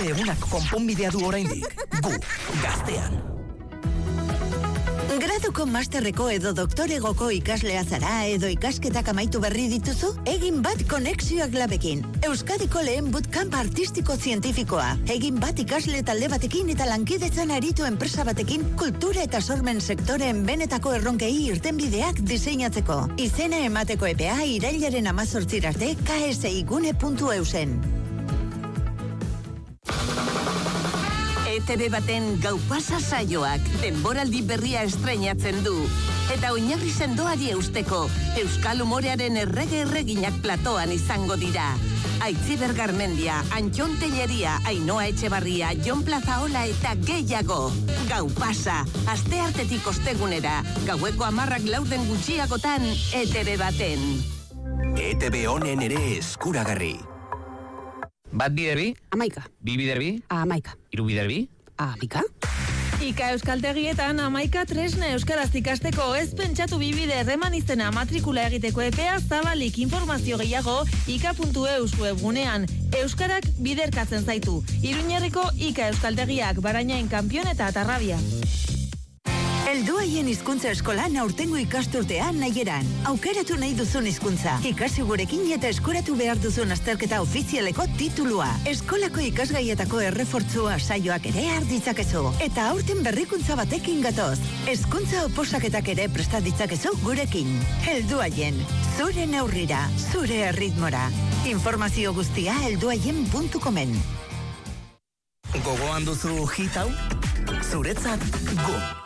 Gure egunak konponbidea du oraindik. Gu, Gaztean. Graduko masterreko edo doktoregoko ikaslea zara edo ikasketak amaitu berri dituzu? Egin bat konexioak labekin. Euskadiko lehen bootcamp artistiko zientifikoa. Egin bat ikasle talde batekin eta lankidetzan aritu enpresa batekin kultura eta sormen sektoreen benetako erronkei irtenbideak diseinatzeko. Izena emateko epea irailaren 18 arte ksigune.eusen. ETV baten Gau Pasa saioak denboraldi berria estreinatzen du. Eta oinarri sendoari eusteko, euskal humorearen erreginak platoan izango dira. Aitziber Garmendia, Antxon Telleria, Ainhoa Etxebarria, Jon Plazaola eta gehiago. Gau Pasa, asteartetik ostegunera, gaueko 10:00 gutxiagotan, ETV baten. ETV honen ere eskuragarri. Bat biderbi? 11. Bi biderbi? 11. Hiru biderbi? 11. Ika euskaltegietan 11 tresna euskaraz ikasteko, ez pentsatu bibider eman izena matrikula egiteko epea zabalik. Informazio gehiago ika.eus webgunean. Euskarak biderkatzen zaitu. Iruñerriko Ika euskaltegiak, Barainain, Kanpion eta Atarrabia. Helduaien hizkuntza eskolan aurtengo ikasturtean nahieran. Aukeratu nahi duzun hizkuntza. Ikasi gurekin eta eskuratu behar duzun azterketa ofizialeko titulua. Eskolako ikasgaietako errefortzua saioak ere arditzakezu. Eta aurten berrikuntza batekin gatoz. Hezkuntza oposaketak ere prestaditzakezu gurekin. Helduaien, zure neurrira, zure erritmora. Informazio guztia helduaien.comen. Gogoan duzu hit hau? Zuretzat, go.